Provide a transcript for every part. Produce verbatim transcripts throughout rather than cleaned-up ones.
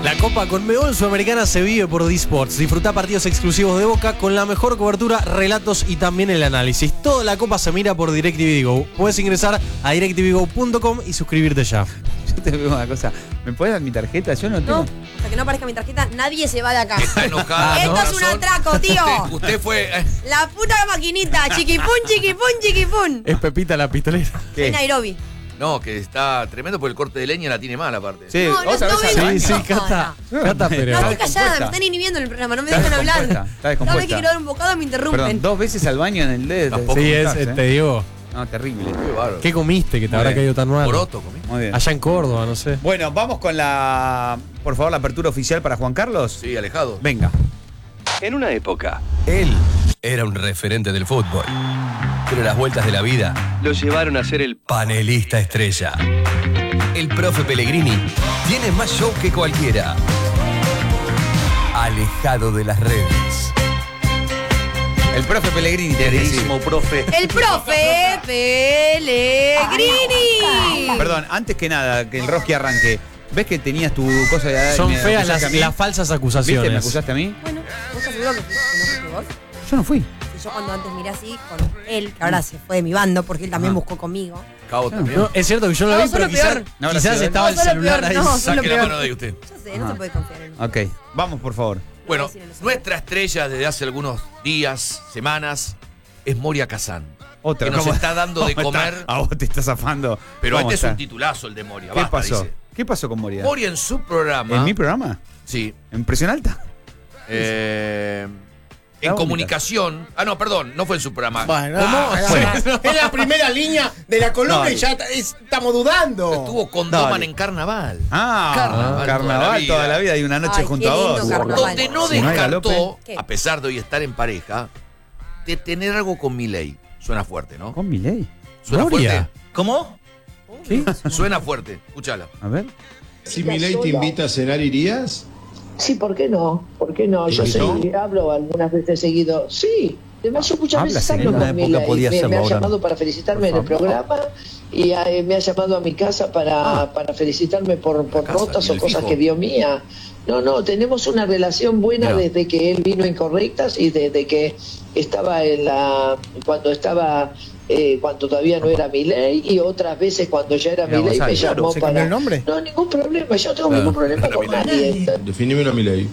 La Copa Conmebol Sudamericana se vive por D-Sports. Disfruta partidos exclusivos de Boca con la mejor cobertura, relatos y también el análisis. Toda la Copa se mira por DirecTV Go. Puedes ingresar a direct t v go punto com y suscribirte ya. Yo te digo una cosa. ¿Me puedes dar mi tarjeta? Yo no tengo. No, hasta que no aparezca mi tarjeta, nadie se va de acá. Está enojada. Esto es un atraco, tío. Usted, usted fue. eh, La puta maquinita. Chiquipún, chiquipún, chiquipún. Es Pepita la pistolera. En Nairobi. No, que está tremendo porque el corte de leña la tiene mal aparte. Sí, No, no, otra no vez vengo. al Sí, baño. sí, Cata. Cata, pero. No, estoy Está callada, me descompuesta. están inhibiendo el programa, no me Está dejan hablar. descompuesta, está Cada vez descompuesta. que quiero dar un bocado me interrumpen. Perdón, dos veces al baño en el dedo. Tampoco Sí, es, ¿eh? te digo. No, terrible. Qué bárbaro. ¿Qué comiste que te Muy habrá bien. caído tan mal? Poroto comí. Muy bien. Allá en Córdoba, no sé. Bueno, vamos con la, por favor, la apertura oficial para Juan Carlos. Sí, alejado. Venga. En una época, él era un referente del fútbol. Pero las vueltas de la vida lo llevaron a ser el panelista estrella. El profe Pellegrini tiene más show que cualquiera. Alejado de las redes. El profe Pellegrini, te decía. Queridísimo profe. El profe Pellegrini. Perdón, antes que nada, que el Roski arranque. ¿Ves que tenías tu cosa de Son me feas acusaste las, a mí? las falsas ¿Viste? acusaciones. ¿Me acusaste a mí? Bueno, ¿vos estás seguro que, que no fuiste vos? Yo no fui. Y yo cuando antes miré así con él, que ahora se fue de mi bando porque él también Ajá. buscó conmigo. Cabo también. No, es cierto que yo no lo No, vi, pero solo quizás, peor. No habrá quizás sido él. estaba No, el solo celular peor, ahí. no, solo Saque la peor. mano de ahí usted. Yo sé, no Ajá. se puede confiar en él. Ok, vamos por favor. Bueno, decir en eso. nuestra estrella desde hace algunos días, semanas, es Moria Kazan. Otra. Que nos ¿Cómo- está dando de cómo está? comer. A vos te estás zafando. Pero ¿Cómo este es está? un titulazo el de Moria. ¿Qué Basta, pasó? dice. ¿Qué pasó con Moria? Moria en su programa. ¿En mi programa? Sí. ¿En Presión Alta? eh, La en única. comunicación. Ah, no, perdón, no fue en su programa. Bueno, ¿Cómo? ah, ah, es la primera línea de la columna No. y ya ta- es- estamos dudando. Estuvo con Dale. Doman en Carnaval. Ah, Carnaval carnaval, toda la vida. toda la vida y una noche Ay, junto qué a lindo vos. carnaval. Donde no Si no hay descartó, galope. ¿Qué? a pesar de hoy estar en pareja, de tener algo con Milei. Suena fuerte, ¿no? Con mi ley. Suena Moria. fuerte. ¿Cómo? ¿Sí? Suena fuerte. Escúchala. A ver. Si Milei te invita a cenar, ¿irías? Sí, ¿por qué no? ¿Por qué no? Yo sé, hablo algunas veces seguido. Sí, además yo muchas Hablas veces en hablo una con época Milei. podía Me, hacerlo, me ha ahora no. llamado para felicitarme en Por el programa y eh, me ha llamado a mi casa para, Ah. para felicitarme por, por casa, notas en o el cosas fijo. que vio mía. No, no, tenemos una relación buena Mirá. desde que él vino a Incorrectas y desde que estaba en la... cuando estaba... Eh, cuando todavía no era Milei y otras veces cuando ya era Mirá, Milei me Gonzalo, llamó ¿se para... cambió el nombre? No, ningún problema, yo no tengo Claro, ningún problema era con Milei. nadie. Definímelo a Milei.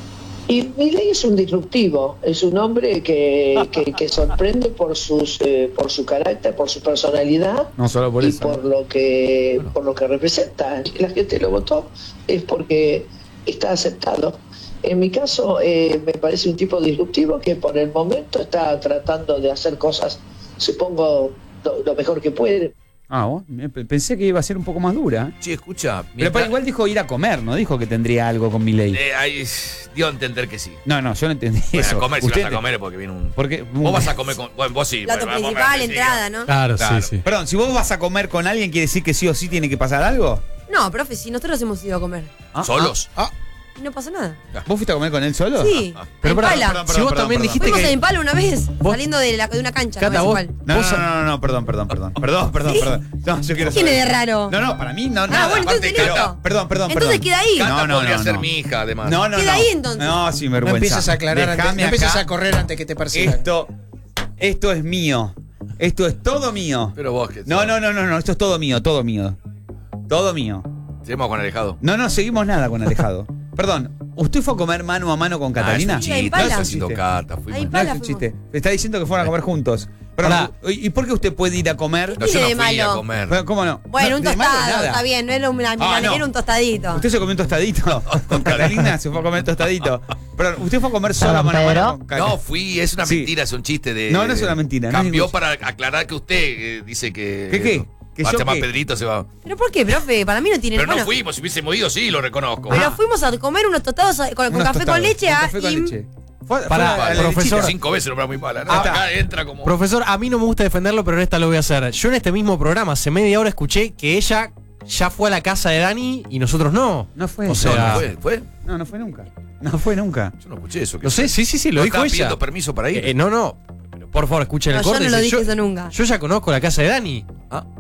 Y Milei es un disruptivo, es un hombre que, que, que sorprende por sus eh, por su carácter, por su personalidad No solo por y eso. por lo que por lo que representa. Si la gente lo votó es porque está aceptado. En mi caso eh, me parece un tipo disruptivo que por el momento está tratando de hacer cosas, supongo, lo, lo mejor que puede. Ah, vos, me- pensé que iba a ser un poco más dura. Sí, escucha. Pero mientras- para igual dijo ir a comer, no dijo que tendría algo con mi ley. Eh, ahí, dio a entender que sí. No, no, yo no entendí Bueno, eso. a comer, si Usted vas a comer es porque viene un. Porque, Vos vas a comer con. Bueno, vos sí. Plato bueno, vamos a principal, ver, sí, entrada, ¿no? Claro, Claro. sí, sí. Perdón, si vos vas a comer con alguien, ¿quiere decir que sí o sí tiene que pasar algo? No, profe, si nosotros hemos ido a comer Ah, ¿Solos? y no pasa nada. ah. ¿Vos fuiste a comer con él solo? Sí, Pero en pará, Impala. perdón, si vos también dijiste Fuimos que. a Impala una vez, Vos- saliendo de, la, de una cancha. Cata, no vos- es igual. No, no, Vos- no, no, no, perdón, perdón, perdón. Perdón, perdón, ¿Sí? perdón. No, yo quiero ¿Qué tiene saber. de raro? No, no, para mí no, Ah, nada. bueno, entonces Aparte, listo. pero- Perdón, perdón, Entonces perdón. queda ahí. Cata No, no, podría no, ser no. mi hija, además. No, no, Queda no. ahí, entonces. No, sin No vergüenza. empieces a aclarar, antes, Dejame no empieces acá. a correr antes que te persigan. Esto, esto es mío. Esto es todo mío. Pero vos que. No, no, no, no, no, esto es todo mío, todo mío. Todo mío. Seguimos con Alejado. No, no, seguimos nada con Alejado. Perdón, ¿usted fue a comer mano a mano con Catalina? Ah, es un Sí, a chiste, Impala. no es un Sí, chiste. sí. Cata, fuimos. Ahí No Impala es un fuimos. chiste. Me está diciendo que fueron a comer juntos. Perdón, Pará. ¿y por qué usted puede ir a comer? No, yo tiene no de fui a malo? comer. ¿Cómo no? Bueno, No, un de malo tostado, nada. está bien, no era, una, Ah, no. era un tostadito. ¿Usted se comió un tostadito? Con Catalina se fue a comer tostadito. Perdón, ¿usted fue a comer solo mano a mano con Catalina? No, fui, es una Sí. mentira, es un chiste de. No, no es una mentira, no es Cambió ningún- para aclarar que usted eh, dice que. ¿Qué, qué? ¿Que Va, yo se llama qué? Pedrito, se va. ¿Pero por qué, profe? Para mí no tiene... Pero no bueno, fuimos, si hubiésemos ido, sí, lo reconozco. Pero Ah. fuimos a comer unos tostados a- con, con Unos café tostados, con leche con a... café con y- leche. Fue- Pará, fue a la profesor. lechita. Cinco veces nombramos muy mala. ¿no? Ah, Acá entra como. Profesor, a mí no me gusta defenderlo, pero en esta lo voy a hacer. Yo en este mismo programa, hace media hora escuché que ella ya fue a la casa de Dani y nosotros no. No fue. O No, sea, no fue, ¿fue? No, no fue nunca. No fue nunca. Yo no escuché eso. ¿qué No sé, fue? sí, sí, sí, lo ¿No dijo estaba ella. pidiendo permiso para ir? Eh, eh, no, no. Pero por favor, escuchen No, el yo corte. no lo Dice, dije eso nunca. Yo ya conozco la casa de Dani. Ah.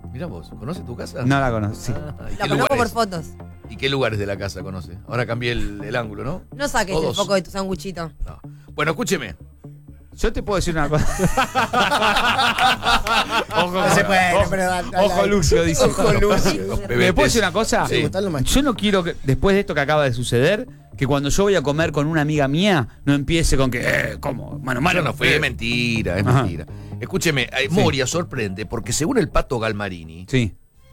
Mirá vos, ¿conoces tu casa? No la conozco, sí. Ah, ¿y La qué conozco por lugares? fotos. ¿Y qué lugares de la casa conoce? Ahora cambié el, el ángulo, ¿no? No saques Todos. el foco de tu sanguchito. No. Bueno, escúcheme. Yo te puedo decir una cosa. Ojo, No se puede, ojo, pero da- da- ojo Lucio, dice. Ojo, Lucio. ¿Me puedo decir una cosa? Sí. Gustarlo más. Yo no quiero que, después de esto que acaba de suceder, que cuando yo voy a comer con una amiga mía, no empiece con que, eh, ¿cómo? Mano, mano, Bueno, no fue eh. mentira, es Ajá. mentira. Escúcheme, eh, Moria sorprende porque según el Pato Galmarini, Sí.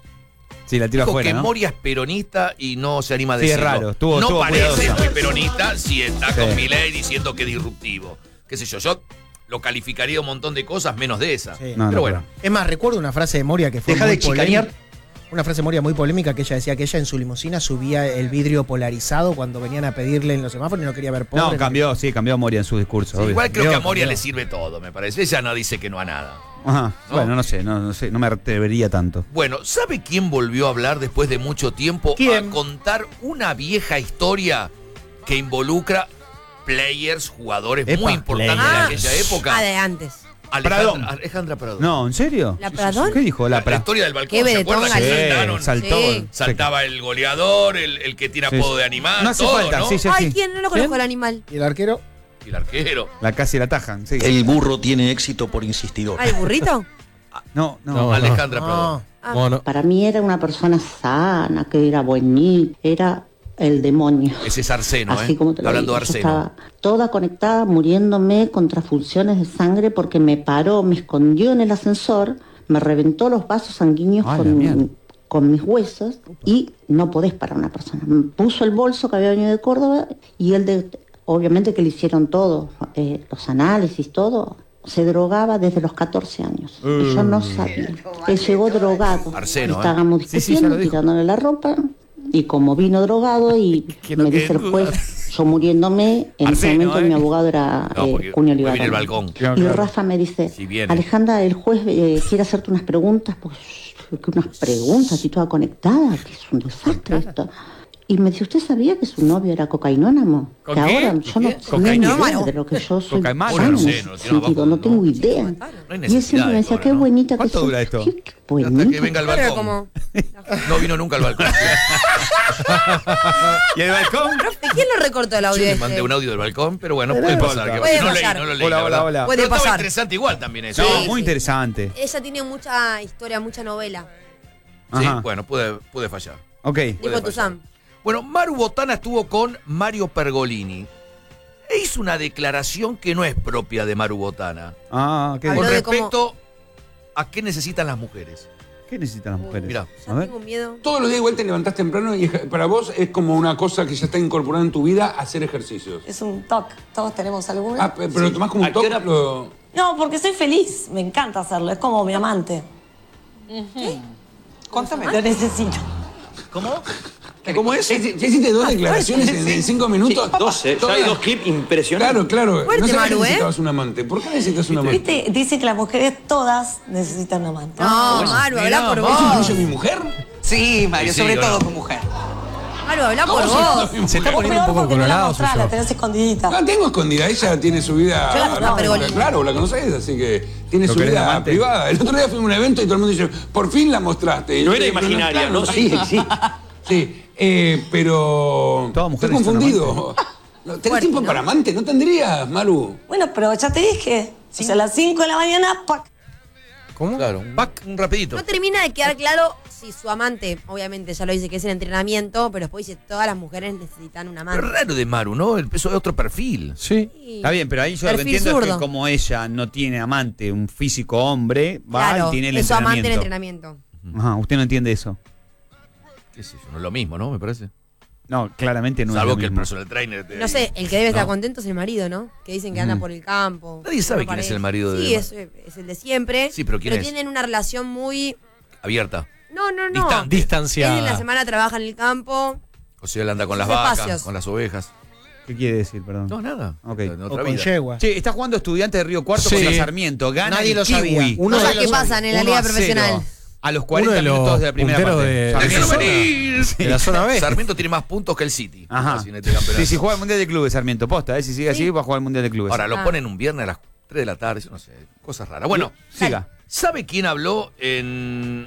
Sí, la tiro dijo afuera, que ¿no? Moria es peronista y no se anima a Sí, es decirlo. raro, estuvo- no estuvo parece cuidadosa. muy peronista si está Sí. con Milei diciendo que es disruptivo. Qué sé yo, yo lo calificaría un montón de cosas menos de esa. Sí. No, Pero no, bueno, Es más, recuerdo una frase de Moria que fue Deja muy de chicanear. polémica. Una frase de Moria muy polémica que ella decía que ella en su limusina subía el vidrio polarizado cuando venían a pedirle en los semáforos y no quería ver pobre. No, cambió, sí, cambió Moria en su discurso. sí, obvio. igual creo que a cambió, Moria cambió. le sirve todo, me parece. Ella no dice que no a nada. Ajá. ¿No? Bueno, no sé, no, no sé, no me atrevería tanto. Bueno, ¿sabe quién volvió a hablar después de mucho tiempo ¿Quién? a contar una vieja historia que involucra players, jugadores Epa, muy importantes players. de Ah, aquella época? Ah, de antes. Pradón. Alejandra, Alejandra Pradón. No, ¿en serio? ¿La Pradón? ¿Qué dijo? La La, la Pradón. historia del balcón, Qué ¿se vedetón, acuerdan? Que Alejandra. saltaron, saltó. Sí. saltaba el goleador, el, el que tiene Sí, apodo sí. de animal, No hace todo, falta, ¿no? sí, sí. Ay, ¿quién? No lo conozco el animal. Y el arquero. Y el arquero. La casi la tajan, sí. El burro tiene éxito por insistidor. Ah, ¿el burrito? No, no. No, Alejandra Pradón. No. Ah. Bueno, Para mí era una persona sana, que era bonita, era el demonio. Ese es Arseno, Así ¿eh? como te lo Hablando digo. de Yo Arseno. estaba toda conectada, muriéndome con transfusiones de sangre porque me paró, me escondió en el ascensor, me reventó los vasos sanguíneos Ay, la mierda. con, con mis huesos y no podés parar a una persona. Me puso el bolso que había venido de Córdoba y él, de, obviamente que le hicieron todo, eh, los análisis, todo. Se drogaba desde los catorce años. Y yo no sabía. Él llegó drogado. Arseno, ¿eh? Estábamos Sí, sí, ya discutiendo, lo dijo. tirándole la ropa. Y como vino drogado y Que no me quede dice el duda. juez, yo muriéndome, en ese Arseno, momento ¿eh? mi abogado era No, eh, porque Cunio después Olivares. viene el balcón. Claro, Y claro. Rafa me dice, Si viene. Alejandra, el juez eh, quiere hacerte unas preguntas, pues, que unas preguntas y toda conectada, que es un desastre esto. Y me dice, ¿usted sabía que su novio era cocainónamo? ¿Con Que qué? ahora ¿Y yo no qué? tengo ni idea Cocainómano. de lo que yo soy Cocaimano. sana en Bueno, ese no sé, no tiene sentido, abajo, no tengo ¿no? idea. No hay Y él necesidad siempre me de decía, ahora, qué ¿no? bonita que ¿Cuánto sos. dura esto? Qué- qué Hasta que bonita. venga el Claro, balcón. como... No vino nunca al balcón. ¿Y el balcón? Profe, ¿quién lo recortó el Yo audio le este? mandé un audio del balcón, pero bueno, puede importa. pasar. Que Puede no leí, pasar. no lo leí. Hola, la hola, verdad. hola. Puede Pero estaba pasar. interesante igual también eso. No, Sí, muy sí. interesante. Ella tiene mucha historia, mucha novela. Sí, Ajá. bueno, puede, puede fallar. Ok. Puede Dijo fallar. Tuzán. Bueno, Maru Botana estuvo con Mario Pergolini e hizo una declaración que no es propia de Maru Botana. Ah, ¿qué, Habló Con de respecto a qué necesitan las mujeres. ¿qué necesitan las mujeres? Mirá. Ya A ver. tengo miedo. Todos los días igual te levantás temprano y ej- para vos es como una cosa que ya está incorporada en tu vida hacer ejercicios. Es un toque, todos tenemos alguno. Ah, pe- pero lo tomás como un toque. lo- No, porque soy feliz, me encanta hacerlo, es como mi amante. Contame. Lo necesito. ¿Cómo? ¿Cómo es? ¿Ya hiciste dos declaraciones en, en cinco minutos? doce. Ya hay dos clips impresionantes. Claro, claro. Fuerte, no sabía Maru, que ¿eh? necesitabas un amante. ¿Por qué necesitas un amante? Viste, dice que las mujeres todas necesitan un amante. No, Maru, habla por ¿Eso vos. incluye a mi mujer? Sí, Mario, Sí, sobre ¿o todo no? tu mujer. Maru, habla por ¿Cómo se llama vos. mi mujer? se está Vos poniendo un peor poco porque no la colorado, mostrás, suyo. la tenés escondidita. La tengo escondida, ella tiene su vida. Yo la conozco a Pergolini. Claro, la conocés, así que tiene ¿Lo su querés de vida amante? privada. El otro día fui a un evento y todo el mundo dice, por fin la mostraste. Y No yo era dije, pero imaginaria, claro, ¿no? Sí, sí. Sí, eh, pero. Todas mujeres Estoy son confundido. No, ¿Tenés Fuerte, tiempo ¿no? para amante? ¿No tendrías, Maru? Bueno, pero ya te dije. O sea, a las cinco de la mañana, ¡pac! ¿Cómo? Claro, un, un rapidito. No termina de quedar claro si su amante, obviamente ya lo dice que es el entrenamiento, pero después dice todas las mujeres necesitan un Pero amante. raro de Maru, ¿no? El peso de otro perfil. Sí. Y- Está bien, pero ahí yo lo que Perfil entiendo es zurdo. que como ella no tiene amante, un físico hombre, va Claro, y tiene el es su amante en el entrenamiento. entrenamiento. Ajá, usted no entiende eso. ¿Qué sé yo? No es lo mismo, ¿no? Me parece. No, claramente no Salvo es lo que el mismo. personal trainer. te- No sé, el que debe estar No. contento es el marido, ¿no? Que dicen que anda Mm. por el campo. Nadie sabe No quién es parece. el marido de- Sí, es, es el de siempre. Sí, pero ¿quién es? tienen una relación muy... Abierta. No, no, no. Distante. Él Distanciada. en la semana trabaja en el campo. O sea, él anda con las Sus vacas, espacios. con las ovejas. ¿qué quiere decir, perdón? No, nada. Ok. En O otra con vida. yegua. Che, está jugando Estudiantes de Río Cuarto Sí. contra Sarmiento. Gana Nadie el lo sabía. Kiwi. Uno Cosas de que los- pasan en la uno liga a cero. profesional. A los Uno cuarenta de los minutos de la primera punteros parte. de- Sarmiento. ¡Déjalo zona. venir! De la zona B. Sarmiento tiene más puntos que el City. Ajá. Así en este campeonato. Sí, si juega el Mundial de Clubes, Sarmiento. Posta, ¿eh? Si sigue así, va a jugar el Mundial de Clubes. Ahora, lo Ah. ponen un viernes a las tres de la tarde, yo no sé, cosas raras. Bueno, siga. ¿sabe quién habló en,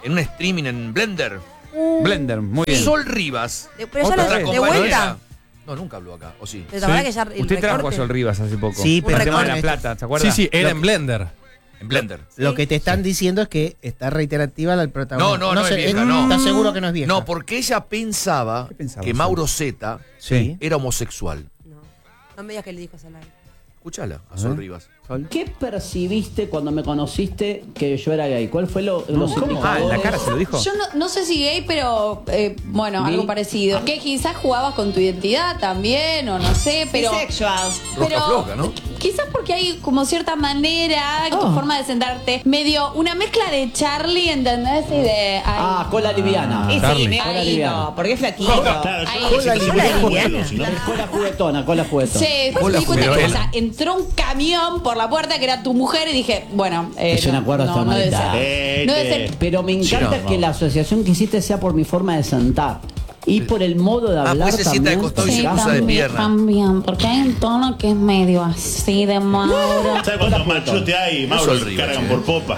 en un streaming en Blender. Uh, Blender, muy bien. Sol Rivas. de- pero ya Otra lo, vez. de compañera. vuelta. No, nunca habló acá, ¿o sí? Pero la verdad que ya el Usted trajo a recorte- Sol Rivas hace poco. Sí, Por el pero- tema de la esto- plata, ¿se acuerda? Sí, sí, era Lo- en Blender. En Blender. Lo Sí. que te están diciendo es que está reiterativa la protagonista. No, no, no es vieja, eh, no. ¿Estás seguro que no es vieja? No, porque ella pensaba, ¿Qué pensaba que Sol? Mauro Zeta Sí. era homosexual. No, no me digas que le dijo eso al aire. Escúchala a Sol Rivas. ¿Qué percibiste cuando me conociste que yo era gay? ¿Cuál fue lo, los ¿Cómo? Ah, en la cara se lo dijo. Yo no, no sé si gay, pero eh, bueno, Bi. algo parecido. Que quizás jugabas con tu identidad también, o no sé, pero. Bisexual. Roja Pero floja, ¿no? quizás porque hay como cierta manera, tu forma de sentarte, medio una mezcla de Charlie, ¿entendés? Y de. ay, Ah, cola liviana. Ese Charlie. nene Cola ahí liviana. no, porque es flaquito. Claro, Ahí. yo- Cola liviana. Cola juguetona, cola juguetona. Sí, después Hola, me di cuenta Julio, que él- o sea, entró un camión por la puerta que era tu mujer y dije, bueno, eh, Es un no, acuerdo no, hasta no debe maldad. ser. No debe ser. Pero me encanta no, que la asociación que hiciste sea por mi forma de sentar. Y por el modo de Ah, hablar pues se sienta de también. costado y se Sí, cruza de también, pierna. también, porque hay un tono que es medio así de Mauro. ¿Sabes cuántos machute hay, Mauro? Sol Que Rivas, cargan eh. por popa.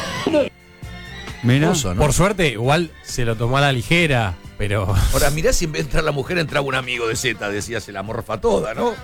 Mira. Oso, ¿no? Por suerte, igual se lo tomó a la ligera, pero. Ahora, mirá si en vez de entrar la mujer entraba un amigo de Zeta, decía, se la morfa toda, ¿no?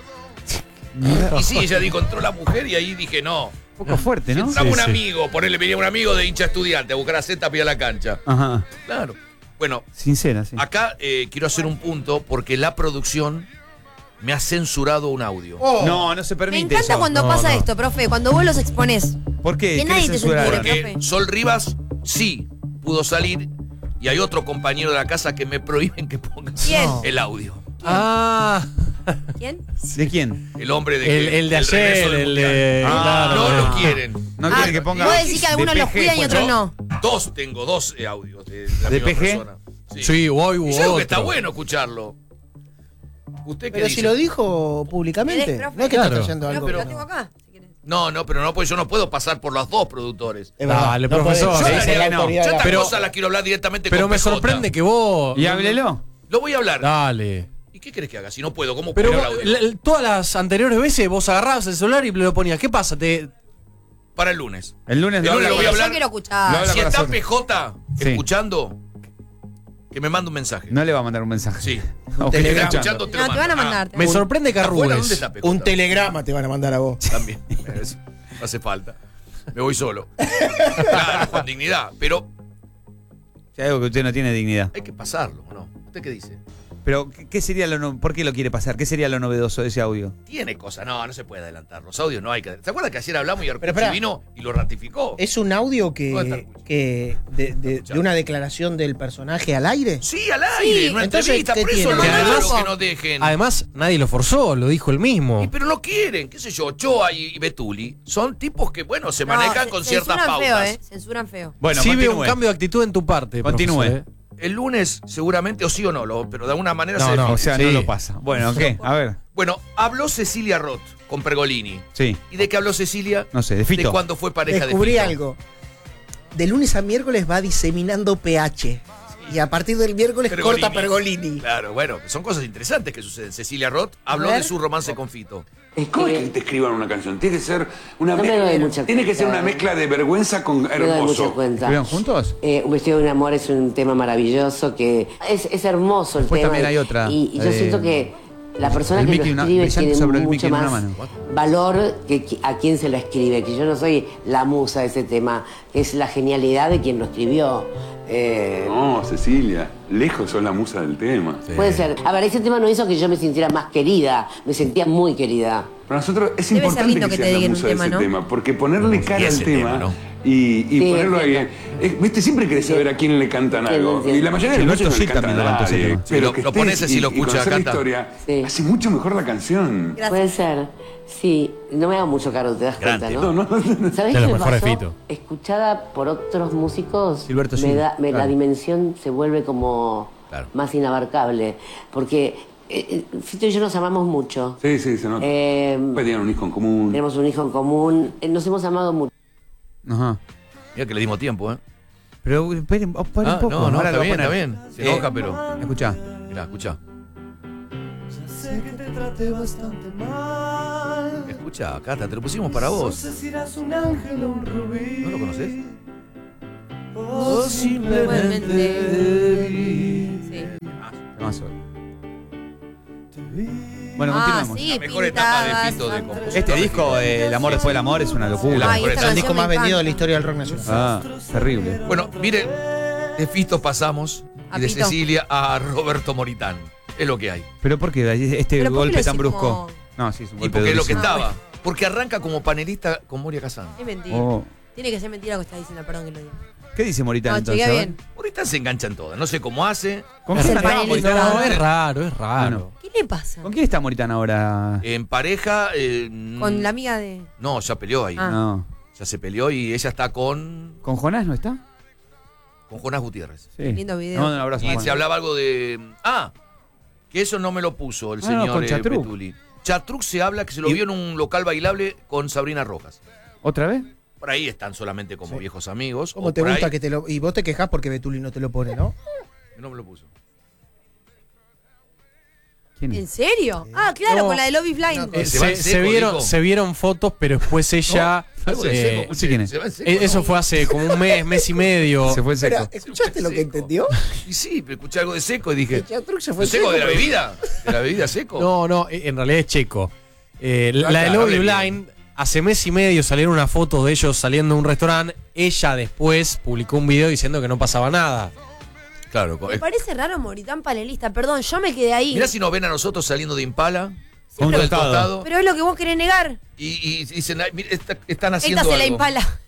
Y sí, ella dijo, entró la mujer y ahí dije, no. Un poco fuerte, ¿no? Entraba Sí, un sí. amigo, por él venía un amigo de hincha estudiante a buscar a Zeta a la cancha. Ajá. Claro. Bueno, Sincera, sí. acá eh, quiero hacer un punto porque la producción me ha censurado un audio. No, no se Me permite encanta eso. cuando No, pasa no. esto, profe, cuando vos los exponés. ¿Por qué? Que ¿Qué nadie le te censuraron? censure. Porque profe. Sol Rivas sí pudo salir y hay otro compañero de la casa que me prohíben que ponga ¿Quién? el audio. Ah, ¿Quién? ¿De quién? El hombre de el, el de ayer, regreso del el mundial. de. Ah, claro, No claro. lo quieren. No Ah, quiere que ponga. vos decís que algunos de los P G, cuidan y pues, otros ¿no? no. Dos, tengo dos eh, audios de, de la ¿De misma P G? persona. Sí, hoy hubo Y yo digo que otro. está bueno escucharlo. ¿Usted qué Pero dice? si lo dijo públicamente. ¿Querés, profe? No es que Claro. está trayendo No, algo. pero lo tengo acá. si querés. No, no, pero no, pues yo no puedo pasar por los dos productores. Es verdad, Dale, no profesor. podés, Yo se dice hablaría la que no. autoridad Yo de la- estas Pero- cosas las quiero hablar directamente Pero con me P J. sorprende que vos. Y háblelo. Lo voy a hablar. Dale. ¿Y qué querés que haga? Si no puedo, ¿cómo Pero puedo vos, el audio? la- la- todas las anteriores veces vos agarrabas el celular y lo ponías. ¿Qué pasa? Te. Para el lunes. El lunes El lo lunes habla lo voy a con- hablar. Yo quiero escuchar. Lo habla Si con está nosotros. P J Sí. escuchando, que me mande un mensaje. No le va a mandar un mensaje. Sí. Ok, Si está telegrama. escuchando, te lo No, te van a mando. mandar. te Me van a- sorprende que ¿Está afuera? arrugues. ¿Dónde está P J? Un telegrama te van a mandar a vos. También. Eso. No hace falta. Me voy solo. Claro, con dignidad. Pero Si hay algo que usted no tiene dignidad. hay que pasarlo, ¿o no? ¿Usted qué dice? Pero, ¿qué- ¿qué sería lo no- ¿por qué lo quiere pasar? ¿Qué sería lo novedoso de ese audio? Tiene cosas. No, no se puede adelantar. Los audios no hay que. ¿Se acuerda que ayer hablamos y Pero Arcucci espera. vino y lo ratificó? ¿Es un audio ¿Dónde está que, Arcucci? que de, de- de una declaración del personaje al aire? Sí, al aire, en una entonces, entrevista. ¿qué Por eso tiene? lo Que raro además- que no dejen. Además, nadie lo forzó, lo dijo él mismo. Y pero no quieren, qué sé yo, Ochoa y y Betuli son tipos que, bueno, se No, manejan ce- con ciertas censuran feo, pautas. ¿eh? Censuran feo. Bueno, sí veo continúe. un cambio de actitud en tu parte. Continúe. profesor, ¿eh? El lunes, seguramente, o sí o no, lo- pero de alguna manera No, se no, define. O sea, Sí. no lo pasa. Bueno, ¿qué? A ver. Bueno, habló Cecilia Roth con Pergolini. Sí. ¿Y de qué habló Cecilia? No sé, de Fito. De cuando fue pareja Descubrí de Fito. algo. De lunes a miércoles va diseminando pH. Y a partir del miércoles Pergolini. corta Pergolini. Claro, bueno, son cosas interesantes que suceden. Cecilia Roth habló ver. de su romance con Fito. ¿Cómo es que te escriban una canción? Tiene que ser una No me mezcla. doy mucha Tiene que ser cuenta. una mezcla de vergüenza con Me doy mucha hermoso. cuenta. ¿Estuvieron juntos? Eh, un vestido de un amor es un tema maravilloso que es, es hermoso el Después tema. también hay otra, Y, y yo eh, siento que la persona el que Mickey lo una- escribe brillante tiene sobre el mucho Mickey en una más mano. valor que qui- a quien se lo escribe, que yo no soy la musa de ese tema, que es la genialidad de quien lo escribió. Eh, No, Cecilia, lejos sos la musa del tema. Puede ser. A ver, ese tema no hizo que yo me sintiera más querida, me sentía muy querida. Para nosotros es Debe ser importante lindo que, que te seas la digan un musa de tema, ese ¿no? tema, porque ponerle cara Y al ese tema, tema, ¿no? y, y Sí, ponerlo ahí. entiendo. eh, ¿Viste? Siempre querés saber a quién le cantan Entiendo, algo. entiendo. Y la mayoría de los Gilberto músicos no le Gil cantan también a levantó ese nadie. tema. Sí, Pero lo- que lo pones estés así, y- lo y escucha, conocer la canta. historia, Sí. hace mucho mejor la canción. Gracias. Puede ser. Sí, no me hago mucho cargo, te das cuenta, Grande. ¿no? No, no. ¿Sabés De qué los me mejores pasó? Fito. Escuchada por otros músicos, Gilberto me Gil, da, me- la claro. dimensión se vuelve como Claro. más inabarcable. Porque eh, eh, Fito y yo nos amamos mucho. Sí, sí, se nota. Eh, Después tenían un hijo en común. tenemos un hijo en común. eh, Nos hemos amado mucho. Ajá. Mira que le dimos tiempo, ¿eh? Pero esperen, oh, paren Ah, un poco. no, no, ahora está lo voy a bien, está poner. bien. Se Eh, enoja, pero. Escuchá. Mirá, escuchá. Sé que te traté bastante mal. Escuchá, Cata, te lo pusimos para vos. No sé si eras un ángel o un rubí. ¿No lo conoces? Oh, o simplemente débil. Sí. Más hoy. Bueno, Ah, continuemos. sí, La mejor etapa de Fito de pintadas. compositor. Este disco, eh, El amor después del amor, es una locura. Ay, esta Es el disco canción más me vendido de la encanta. historia del rock nacional. Ah, terrible. Bueno, miren, de Fito pasamos A y de Pito. Cecilia a Roberto Moritán. Es lo que hay. ¿Pero por qué este ¿Pero por qué golpe lo tan decís brusco? como- No, sí, es un Y golpe porque es lo que durísimo. estaba. Porque arranca como panelista con Moria Kazan. Es mentira. Oh. Tiene que ser mentira lo que estás diciendo, perdón que lo diga. ¿Qué dice Moritán No, entonces? chequea a ver? bien. Moritán se engancha en todas. No sé cómo hace. ¿Con Es quién el está panelista. Moritán? No, es raro, es raro. Bueno. ¿Qué le pasa? ¿Con quién está Moritán ahora? En pareja. eh, Con la amiga de. No, ya peleó ahí. Ah. No. Ya se peleó y ella está con. ¿Con Jonás no está? Con Jonás Gutiérrez. Sí. Lindo video. Le mando un abrazo, Y Juan. se hablaba algo de. Ah, que eso no me lo puso el Ah, no, señor con eh, Chatruc. Petuli. Chatruc se habla que se lo ¿Y? vio en un local bailable con Sabrina Rojas. ¿Otra vez? Por ahí están solamente como Sí. viejos amigos. ¿Cómo o te por gusta ahí- que te lo.? Y vos te quejás porque Betuli no te lo pone, ¿no? No me lo puso. ¿Quién ¿En es? serio? Ah, claro, No. con la de Love is Blind. Eh, Se va se, en se seco, vieron, dijo. se vieron fotos, pero después ella. Algo de eh, seco, no sé quién es. se va en seco, eh, ¿no? eso fue hace como un mes, mes y medio. Se fue en seco. Pero, ¿escuchaste lo que entendió? Y sí, pero escuché algo de seco y dije. Chatruc se fue ¿Seco seco, de la pero- bebida? ¿De la bebida seco? No, no, eh, en realidad es checo. Eh, la Ah, la de claro, Love hable Blind, hace mes y medio salieron una foto de ellos saliendo de un restaurante. Ella después publicó un video diciendo que no pasaba nada. Claro. Me parece raro Moritán panelista. Perdón, yo me quedé ahí. Mirá si nos ven a nosotros saliendo de Impala. Con del tostado. tostado. Pero es lo que vos querés negar. Y, y dicen, "Ay, mira, está- están haciendo Esta se la algo". impala.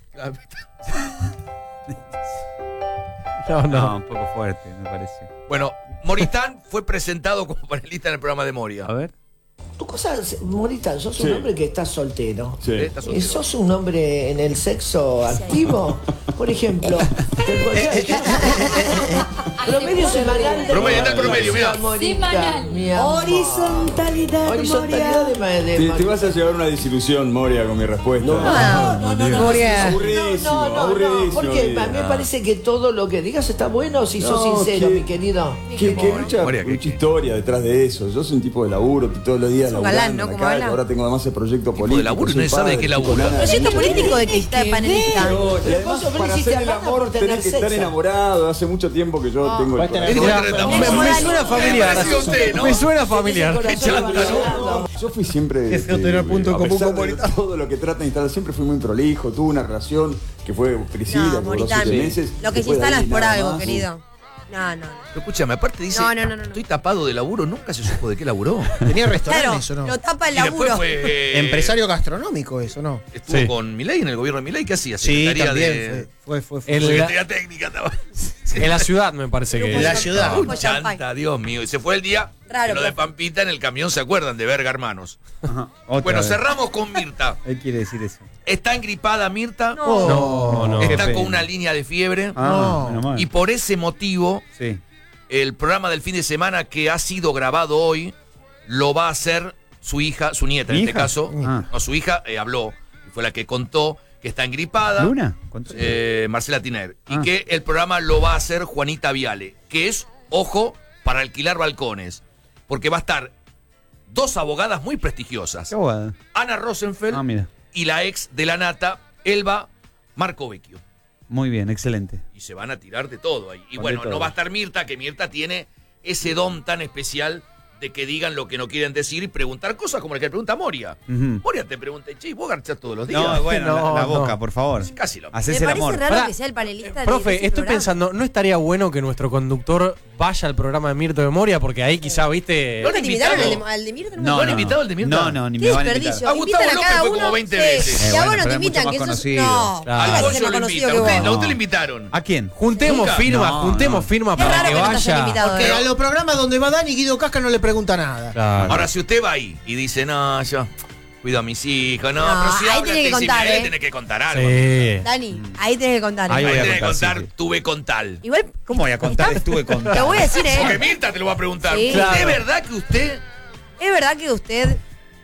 No, No, no. un poco fuerte, me parece. Bueno, Moritán fue presentado como panelista en el programa de Moria. A ver. Tu cosa, Morita, sos un Sí. hombre que está soltero. Sí. ¿Eh? ¿Estás Eh, soltero? ¿Sos un hombre en el sexo activo? Por ejemplo, promedio semanal de Promedio, está el promedio, mira. Semanal. mi amor. Horizontalidad, Horizontalidad de, ma- de Te, ma- te vas a llevar una desilusión, Moria, con mi respuesta. No, no, no, no, no, Moria. Aburridísimo, no, no, no, aburridísimo. porque a mí diga. me parece que todo lo que digas está bueno si sos No, sincero, que- mi querido. Que, que mucha, Moria, que- mucha historia detrás de eso. Yo soy un tipo de laburo, que todos los días Es un laburando galán, ¿no? en la ¿Cómo calle, habla? ahora tengo además el proyecto de político. laburo y soy nadie sabe de padre, qué estoy con labura. Ana. Proyecto político de que está de panelista. Pero, y Pero además, vos sos para feliz y hacer te el apagan amor por tener tenés que estar sexo. enamorado. Hace mucho tiempo que yo Oh. tengo el Va a tener corazón. Es Me, diferente. me suena familiar. Pareció usted, ¿no? Me suena familiar. Qué chanta, ¿no? Yo fui siempre. Qué feo tener punto en a común pesar con de Moritán. todo lo que trata de instalar, siempre fui muy prolijo. Tuve una relación que fue Priscila, No, que duró Moritán. siete meses. Lo que se Después de instala ahí, es por nada algo, más. querido. No, no, no. Pero escúchame, aparte dice, No, no, no, no, no. estoy tapado de laburo, nunca se supo de qué laburó. Tenía restaurante Claro, eso, ¿no? lo tapa el Y después laburo. fue... eh, Empresario gastronómico eso, ¿no? Estuvo Sí. con Milei, en el gobierno de Milei, ¿qué hacía? Sí, Secretaría también. de... Fue, fue, fue. El- fue. Secretaría técnica estaba. En la ciudad me parece que En la es. ciudad. Un Grupo Champagne. chanta, Dios mío. Y se fue el día Raro, en lo de profe. Pampita en el camión, ¿se acuerdan? De Verga Hermanos. Ajá, otra Bueno, vez. cerramos con Mirta. Él quiere decir eso. Está engripada Mirta. No. No, no. Qué Está pena. con una línea de fiebre. Ah, No. menos mal. Y por ese motivo, Sí. el programa del fin de semana que ha sido grabado hoy lo va a hacer su hija, su nieta en ¿Mi este hija? caso. Ah. No, su hija eh, habló, y fue la que contó que está engripada. ¿Luna? ¿Cuánto? Eh, Marcela Tiner. Ah. Y que el programa lo va a hacer Juanita Viale, que es, ojo, para alquilar balcones. Porque va a estar dos abogadas muy prestigiosas. Qué guada. Ana Rosenfeld Ah, mira. y la ex de la Nata, Elba Marcovecchio. Muy bien, excelente. Y se van a tirar de todo ahí. Y Con bueno, de todo. no va a estar Mirta, que Mirta tiene ese don tan especial de que digan lo que no quieren decir y preguntar cosas como la que le pregunta Moria. Ujú. Moria te pregunta, che, ¿vos garchás todos los días? No, bueno, No, la, la no. boca, por favor. Casi lo mismo. Me Haces el parece amor. raro Pará. que sea el panelista de Profe, ese estoy programa. pensando, ¿no estaría bueno que nuestro conductor vaya al programa de Mirta de Moria? Porque ahí quizá, viste. ¿No ¿Te han invitaron al invitado? de, al de Mirta? No, ¿Lo han no. invitado al de Mirta? No, no, ni Qué me van a invitar. desperdicio. A Gustavo Invitan a López cada fue uno. como veinte Sí. veces. Y Eh, a bueno, vos no pero te es mucho invitan, más que sos. conocido. No, Claro. Al ibas a ser pollo más lo conocido invitan. que ¿Usted, vos. ¿A usted le invitaron? ¿A quién? Juntemos Nunca. firmas, No, juntemos no. firmas Es para raro que que no te hayan vaya. invitado. Porque ¿eh? a los programas donde va Dani, Guido Casca no le pregunta nada. Claro. Ahora, si usted va ahí y dice, no, yo cuido a mis hijos, no, No, pero si ahí habla tiene que este contar, Simeone, ¿eh? tiene que contar algo. Sí. Dani, ahí tenés que contar. ¿eh? Ahí Ahí voy a tiene que contar, contar, sí, sí. tuve con tal. Igual. ¿Cómo voy a contar? está- Estuve con. Te voy a decir, Porque ¿eh? Mirta te lo va a preguntar. Sí. ¿Es Claro. verdad que usted Es verdad que usted.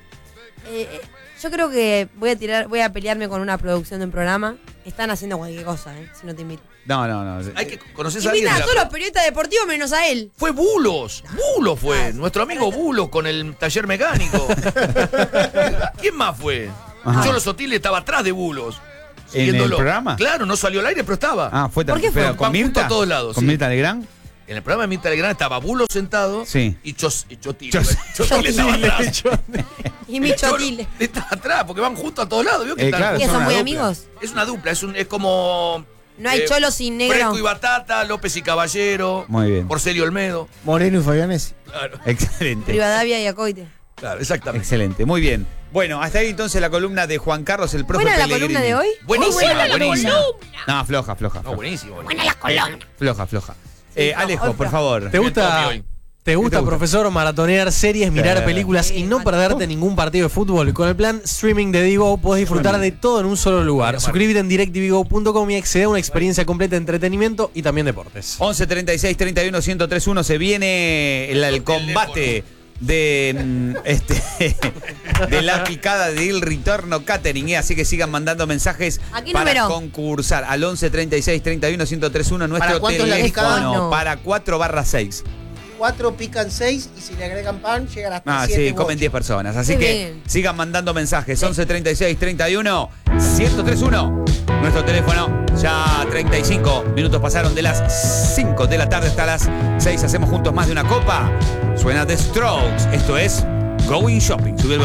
eh, eh, yo creo que voy a tirar, voy a pelearme con una producción de un programa. Están haciendo cualquier cosa, ¿eh? Si no te invito. No, no, no. hay que conocer a alguien? Invita de a la- todos los periodistas deportivos menos a él. Fue Bulos, Bulos fue, Ah, nuestro amigo Bulos con el taller mecánico. ¿Quién más fue? Ajá. Cholo Sotil estaba atrás de Bulos. ¿En el siguiéndolo. programa? Claro, no salió al aire, pero estaba. Ah, fue ¿Por qué fue? pero con Van juntos Mirta. a todos lados. ¿Con sí. Mirta Legrand? En el programa de Mirta Legrand estaba Bulo sentado Sí. y, Chos, y Chotile. Chos- Chotile estaba atrás. Y mi chotile. Está atrás, porque van juntos a todos lados. ¿Vio que Eh, están- claro, ¿Qué son son una muy dupla. amigos? Es una dupla, es, un, es como. No hay eh, cholo sin negro. Fresco y Batata, López y Caballero. Muy bien. Porcelio Olmedo. Moreno y Fabianesi. Claro, Excelente. Rivadavia y Acoite. claro, exactamente. Excelente, muy bien. Bueno, hasta ahí entonces la columna de Juan Carlos, el profe ¿Buena la Pellegrini. columna de hoy? Buenísima, Buena la buenísima. No, floja, floja. No, floja. buenísimo. Buena la columna. Floja, floja. Eh, floja, Alejo, hoy por floja. favor. ¿Te Tommy gusta, hoy. ¿Te gusta, gusta? profesor, maratonear series, mirar Sí. películas y no perderte ningún partido de fútbol? Con el plan streaming de Digo podés disfrutar de todo en un solo lugar. Suscríbete en directv go punto com y accede a una experiencia completa de entretenimiento y también deportes. once treinta y seis treinta y uno ciento treinta y uno se viene el, el combate de mm, este de la picada de Il Ritorno Catering, ¿eh? Así que sigan mandando mensajes ¿A qué para número? concursar al once treinta y seis treinta y uno ciento treinta y uno nuestro ¿Para cuánto es la picada? teléfono No. para cuatro barra seis. Cuatro pican seis y si le agregan pan llegan hasta Ah, siete. sí, comen diez personas. Así Qué que bien. sigan mandando mensajes. once treinta y seis treinta y uno ciento treinta y uno. Nuestro teléfono. Ya treinta y cinco minutos pasaron de las cinco de la tarde hasta las seis. Hacemos juntos más de una copa. Suena The Strokes. Esto es Going Shopping. Sube el volumen.